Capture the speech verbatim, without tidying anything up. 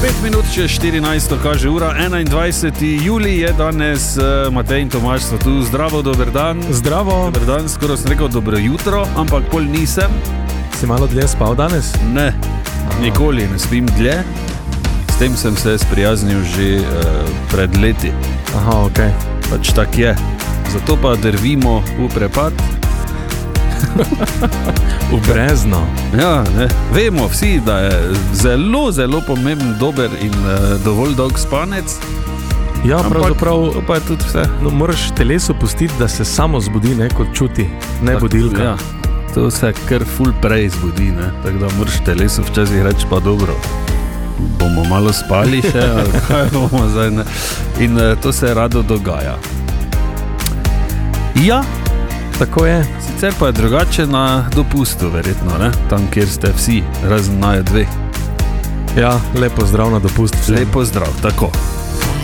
pet minut čez štirinajsto kaže ura, enaindvajseti julij je danes, Matej in Tomaž so tu. Zdravo, dober dan. Zdravo. Dober dan, skoro sem rekel dobro jutro, ampak pol nisem. Si malo dlje spal danes? Ne, Aha. nikoli ne spim dlje. S tem sem se sprijaznil že uh, pred leti. Aha, okej. Okay. Pač tak je. Zato pa drvimo v prepad. V brezno. Ja, ne. Vemo vsi, da je zelo, zelo pomemben, dober in uh, dovolj dolg spanec. Ja, pravzaprav to pa je tudi vse. No, moraš telesu pustiti, da se samo zbudi, ne, kot čuti, ne tak, budilka. Ja, to se kar ful prej zbudi, ne. Tako da moraš telesu včasih reči, pa dobro, bomo malo spali še, ali kaj bomo zdaj, ne. In uh, to se rado dogaja. Ja, tako je. Sicer pa je drugače na dopustu, verjetno, ne? Tam, kjer ste vsi, razen naju dve. Ja, lepo zdrav na dopust. Lepo zdrav, tako.